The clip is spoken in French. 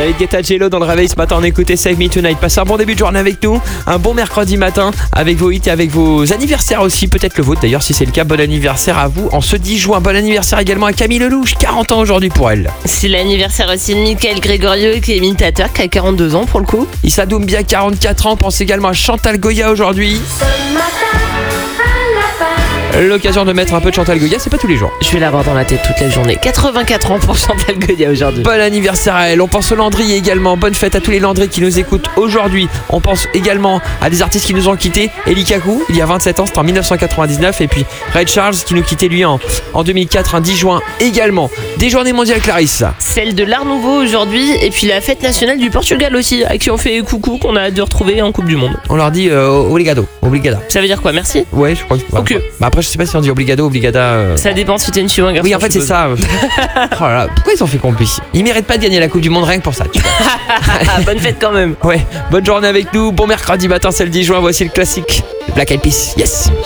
David Guetta, J-Lo dans le réveil ce matin, on écoutait Save Me Tonight. Passez un bon début de journée avec nous, un bon mercredi matin avec vos hits et avec vos anniversaires aussi, peut-être le vôtre d'ailleurs si c'est le cas. Bon anniversaire à vous en ce 10 juin. Bon anniversaire également à Camille Lelouch, 40 ans aujourd'hui pour elle. C'est l'anniversaire aussi de Mickaël Gregorio qui est imitateur, qui a 42 ans pour le coup. Issa Doumbia, 44 ans. Pense également à Chantal Goya aujourd'hui. L'occasion de mettre un peu de Chantal Goya, c'est pas tous les jours. Je vais l'avoir dans la tête toute la journée. 84 ans pour Chantal Goya aujourd'hui. Bon anniversaire à elle. On pense aux Landry également. Bonne fête à tous les Landry qui nous écoutent aujourd'hui. On pense également à des artistes qui nous ont quittés. Eli Kaku, il y a 27 ans, c'était en 1999. Et puis Ray Charles qui nous quittait lui en 2004, un 10 juin également. Des journées mondiales, Clarisse. Celle de l'Art Nouveau aujourd'hui et puis la fête nationale du Portugal aussi, à qui on fait coucou, qu'on a hâte de retrouver en Coupe du Monde. On leur dit obrigado, obrigada. Ça veut dire quoi, merci? Ouais, je crois que Ok. Bah après, je sais pas si on dit obrigado, obrigada. Ça dépend si t'es une fille ou un garçon. Oui, en fait, c'est ça. Oh là là, pourquoi ils ont fait complice? Ils méritent pas de gagner la Coupe du Monde rien que pour ça, tu vois. Bonne fête quand même. Ouais, bonne journée avec nous. Bon mercredi matin, c'est le 10 juin. Voici le classique. Black Eyed Peas, yes.